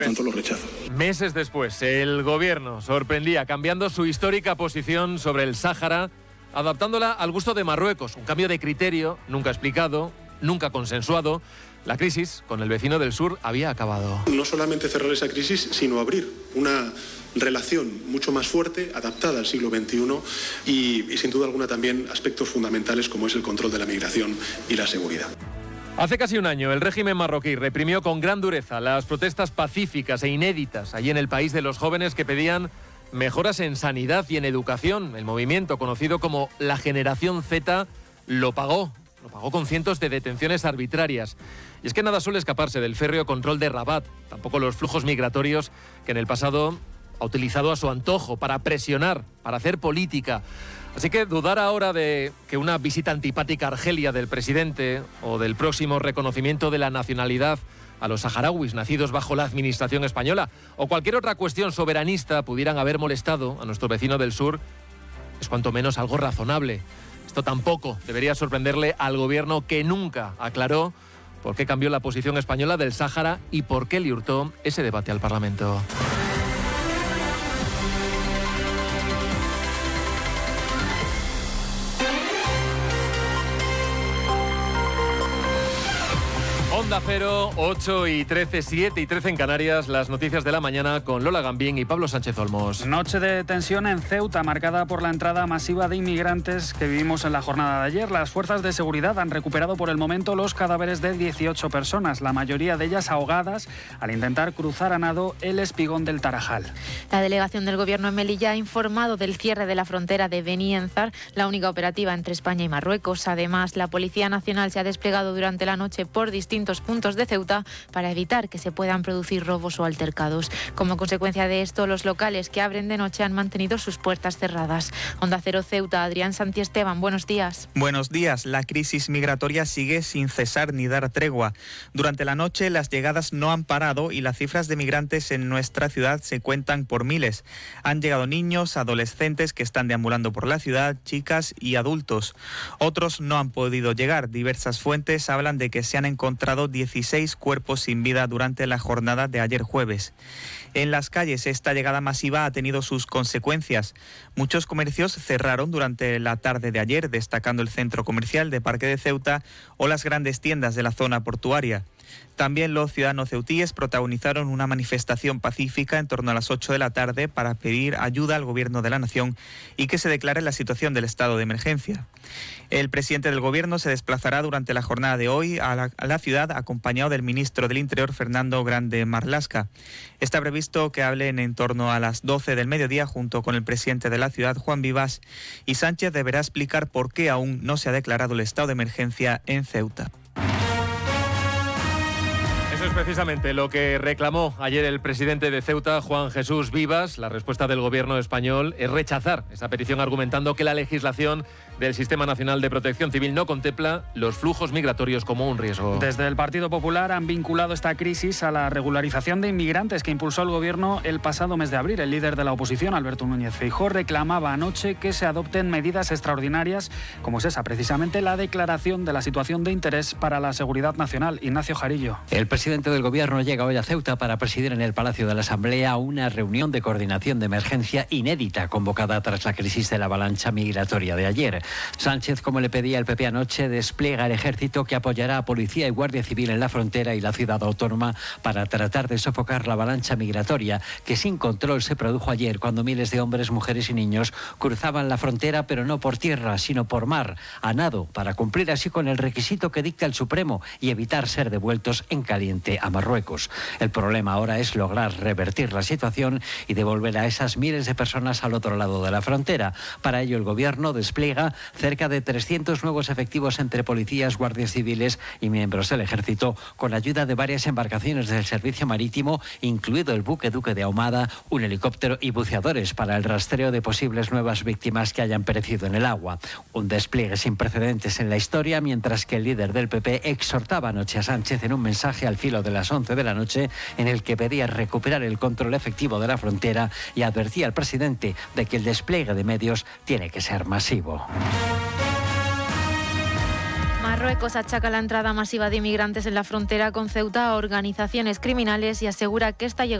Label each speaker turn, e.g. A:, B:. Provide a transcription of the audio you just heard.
A: Tanto lo rechazo.
B: Meses después, el gobierno sorprendía cambiando su histórica posición sobre el Sáhara, adaptándola al gusto de Marruecos. Un cambio de criterio nunca explicado, nunca consensuado. La crisis con el vecino del sur había acabado.
A: No solamente cerrar esa crisis, sino abrir una relación mucho más fuerte, adaptada al siglo XXI y sin duda alguna también aspectos fundamentales como es el control de la migración y la seguridad.
B: Hace casi un año, el régimen marroquí reprimió con gran dureza las protestas pacíficas e inéditas allí en el país de los jóvenes que pedían mejoras en sanidad y en educación. El movimiento, conocido como la Generación Z, lo pagó con cientos de detenciones arbitrarias. Y es que nada suele escaparse del férreo control de Rabat, tampoco los flujos migratorios que en el pasado ha utilizado a su antojo para presionar, para hacer política. Así que dudar ahora de que una visita antipática a Argelia del presidente o del próximo reconocimiento de la nacionalidad a los saharauis nacidos bajo la administración española o cualquier otra cuestión soberanista pudieran haber molestado a nuestro vecino del sur es cuanto menos algo razonable. Esto tampoco debería sorprenderle al gobierno, que nunca aclaró por qué cambió la posición española del Sáhara y por qué le hurtó ese debate al Parlamento. Onda Cero, 8:13, 7:13 en Canarias, las noticias de la mañana con Lola Gambín y Pablo Sánchez Olmos.
C: Noche de tensión en Ceuta, marcada por la entrada masiva de inmigrantes que vivimos en la jornada de ayer. Las fuerzas de seguridad han recuperado por el momento los cadáveres de 18 personas, la mayoría de ellas ahogadas al intentar cruzar a nado el espigón del Tarajal.
D: La delegación del Gobierno en Melilla ha informado del cierre de la frontera de Beni Enzar, la única operativa entre España y Marruecos. Además, la Policía Nacional se ha desplegado durante la noche por distintos puntos de Ceuta para evitar que se puedan producir robos o altercados. Como consecuencia de esto, los locales que abren de noche han mantenido sus puertas cerradas. Onda Cero Ceuta, Adrián Santiesteban, buenos días.
E: Buenos días. La crisis migratoria sigue sin cesar ni dar tregua. Durante la noche las llegadas no han parado y las cifras de migrantes en nuestra ciudad se cuentan por miles. Han llegado niños, adolescentes que están deambulando por la ciudad, chicas y adultos. Otros no han podido llegar. Diversas fuentes hablan de que se han encontrado 16 cuerpos sin vida durante la jornada de ayer jueves. En las calles esta llegada masiva ha tenido sus consecuencias. Muchos comercios cerraron durante la tarde de ayer, destacando el centro comercial de Parque de Ceuta o las grandes tiendas de la zona portuaria. También los ciudadanos ceutíes protagonizaron una manifestación pacífica en torno a las 8 de la tarde para pedir ayuda al gobierno de la nación y que se declare la situación del estado de emergencia. El presidente del gobierno se desplazará durante la jornada de hoy a la ciudad acompañado del ministro del Interior, Fernando Grande Marlaska. Está previsto que hablen en torno a las 12 del mediodía junto con el presidente de la ciudad, Juan Vivas, y Sánchez deberá explicar por qué aún no se ha declarado el estado de emergencia en Ceuta.
B: Eso es precisamente lo que reclamó ayer el presidente de Ceuta, Juan Jesús Vivas. La respuesta del gobierno español es rechazar esa petición, argumentando que la legislación del Sistema Nacional de Protección Civil no contempla los flujos migratorios como un riesgo.
C: Desde el Partido Popular han vinculado esta crisis a la regularización de inmigrantes que impulsó el gobierno el pasado mes de abril. El líder de la oposición, Alberto Núñez Feijóo, reclamaba anoche que se adopten medidas extraordinarias, como es esa, precisamente la declaración de la situación de interés para la seguridad nacional. Ignacio Jarillo.
F: El presidente del gobierno llega hoy a Ceuta para presidir en el Palacio de la Asamblea una reunión de coordinación de emergencia inédita convocada tras la crisis de la avalancha migratoria de ayer. Sánchez, como le pedía el PP anoche, despliega el ejército que apoyará a policía y guardia civil en la frontera y la ciudad autónoma para tratar de sofocar la avalancha migratoria que sin control se produjo ayer cuando miles de hombres, mujeres y niños cruzaban la frontera, pero no por tierra, sino por mar, a nado, para cumplir así con el requisito que dicta el Supremo y evitar ser devueltos en caliente a Marruecos. El problema ahora es lograr revertir la situación y devolver a esas miles de personas al otro lado de la frontera. Para ello el gobierno despliega cerca de 300 nuevos efectivos entre policías, guardias civiles y miembros del ejército, con ayuda de varias embarcaciones del servicio marítimo, incluido el buque Duque de Ahumada, un helicóptero y buceadores para el rastreo de posibles nuevas víctimas que hayan perecido en el agua. Un despliegue sin precedentes en la historia, mientras que el líder del PP exhortaba anoche a Sánchez en un mensaje al filo de las 11 de la noche en el que pedía recuperar el control efectivo de la frontera y advertía al presidente de que el despliegue de medios tiene que ser masivo.
D: Marruecos achaca la entrada masiva de inmigrantes en la frontera con Ceuta a organizaciones criminales y asegura que esta llegada